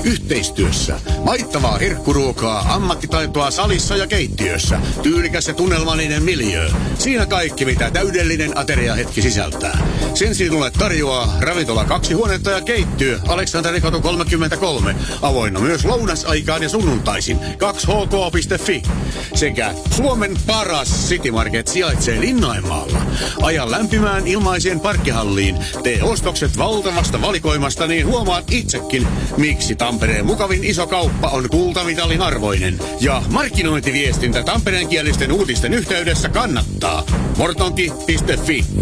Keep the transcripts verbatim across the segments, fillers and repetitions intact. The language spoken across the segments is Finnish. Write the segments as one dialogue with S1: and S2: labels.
S1: Yhteistyössä. Maittavaa herkkuruokaa, ammattitaitoa salissa ja keittiössä. Tyylikäs ja tunnelmallinen miljöö. Siinä kaikki, mitä täydellinen ateriahetki sisältää. Sen sinulle tarjoaa ravintola kaksi huonetta ja keittiö Aleksanterikatu kolmekymmentäkolme. Avoinna myös lounasaikaan ja sunnuntaisin kaksi h k piste f i. Sekä Suomen paras City Market sijaitsee Linnainmaalla. Aja lämpimään ilmaiseen parkkihalliin. Tee ostokset valtavasta valikoimasta, niin huomaat itsekin, miksi Tampereen mukavin iso kauppa on kultamitalin arvoinen. Ja markkinointiviestintä tampereenkielisten uutisten yhteydessä kannattaa. mortonki piste f i.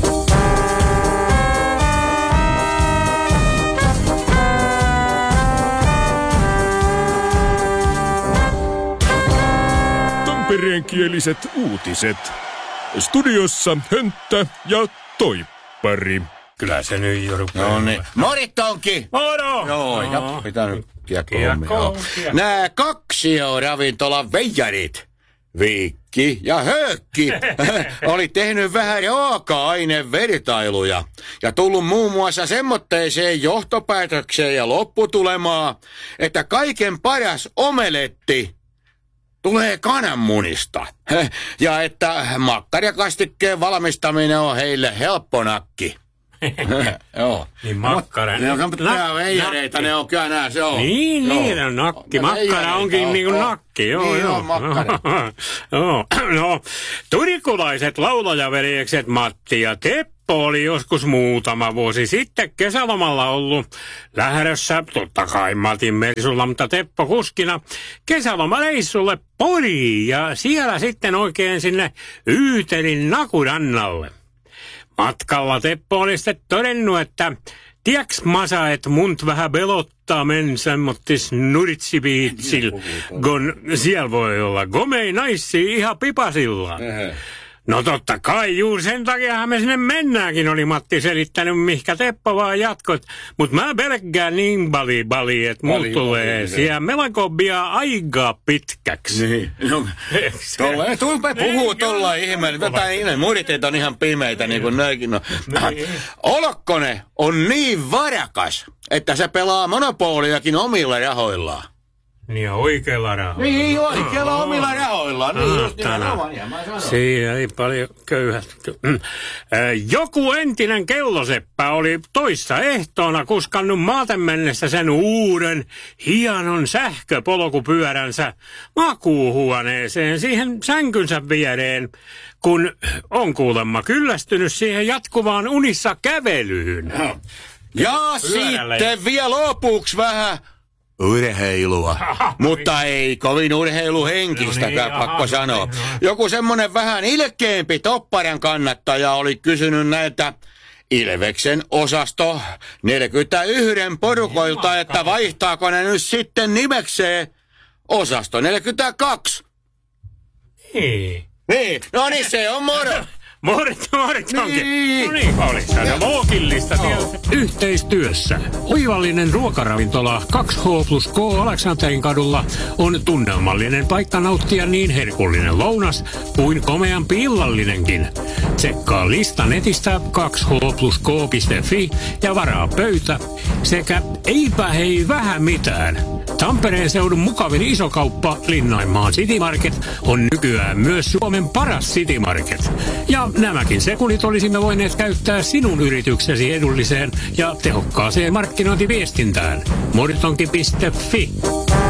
S2: Tampereenkieliset uutiset. Studiossa Hönttä ja Toippari.
S3: Kyllä se nyt jo rupeaa.
S1: No niin. Morittonki!
S3: Moro!
S1: Joo, ja pitää nyt kiekkoon. Nää kaksi ravintolan veijarit, Viikki ja Höökki, oli tehnyt vähän raaka-ainevertailuja ja tullut muun muassa semmoitteeseen johtopäätökseen ja lopputulemaan, että kaiken paras omeletti tulee kananmunista. Ja että makkarakastikkeen valmistaminen on heille helpponakki. Joo.
S3: Niin makkara.
S1: Ne on semmoisia veijareita, ne on kyllä nää, se on.
S3: Niin, joo. Niin on nakki. Ja makkara onkin on, niinku on. nakki. Joo,
S1: niin
S3: joo.
S1: on makkara.
S3: Joo, no. Turikulaiset laulajaveljekset Matti ja Teppo oli joskus muutama vuosi sitten kesälomalla ollut lähdössä, totta kai Matin Mersulla, mutta Teppo kuskina, kesälomareissulle Poriin ja siellä sitten oikein sinne Yytelin Nakurannalle. Matkalla Teppo oli sitten todennut, että tieks Masa, et munt vähän belottaa men semmottis nuritsibiitsil, kun siellä voi olla gomei naissi ihan pipasillaan. No totta kai, juuri sen takiahan me sinne mennäänkin, oli Matti selittänyt, mihkä Teppo vaan jatkot. Mut mä pelkkään niin bali bali, että mut tulee siellä melankobia aikaa pitkäksi.
S1: Niin. No, tolle, tulpe puhuu tolla ihmeellä. Tätä ihme, muriteet on ihan pimeitä niin kuin näinkin. No. Olokkonen on niin varakas, että se pelaa monopoliakin omilla rahoillaan.
S3: Niin oikealla rahoilla.
S1: Niin oikealla oh. omilla rahoillaan. Niin just nimenomaan, ja mä sanon.
S3: Siinä ei paljon köyhät. Joku entinen kelloseppä oli toissa ehtoona kuskannut maaten mennessä sen uuden hienon sähköpolkupyöränsä makuuhuoneeseen siihen sänkynsä viereen, kun on kuulemma kyllästynyt siihen jatkuvaan unissa kävelyyn.
S1: No. Ja pyörällä sitten vielä lopuksi vähän urheilua, mutta ei kovin urheiluhenkistäkään, no niin, pakko aha, sanoa. No. Joku semmonen vähän ilkeämpi Topparan kannattaja oli kysynyt näiltä Ilveksen osasto neljäkymmentäyksi porukoilta, että vaihtaako ne nyt sitten nimekseen osasto neljäkymmentäkaksi.
S3: Niin.
S1: Niin, no niin se on moro.
S3: Morit, morit onkin. Niin. No niin, oli se loogillista. No. Yhteistyössä. Oivallinen ruokaravintola kaksi H plus K Aleksanterin kadulla on tunnelmallinen paikka nauttia niin herkullinen lounas kuin komeampi illallinenkin. Tsekkaa lista netistä kaksi H plus K piste f i ja varaa pöytä sekä eipä hei vähän mitään. Tampereen seudun mukavin isokauppa Linnainmaan City Market on nykyään myös Suomen paras City Market. Ja nämäkin sekunnit olisimme voineet käyttää sinun yrityksesi edulliseen ja tehokkaaseen markkinointiviestintään. mortonki piste f i